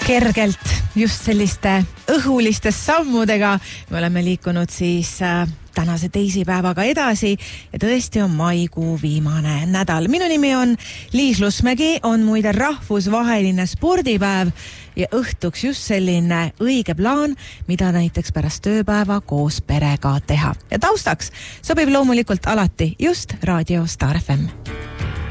Kergelt just selliste õhuliste sammudega me oleme liikunud siis tänase teisipäevaga edasi ja tõesti on maikuu viimane nädal. Minu nimi on Liis Lusmägi, on muide rahvusvaheline spordipäev ja õhtuks just selline õige plaan, mida näiteks pärast tööpäeva koos perega teha. Ja taustaks sobib loomulikult alati just Raadio Star FM.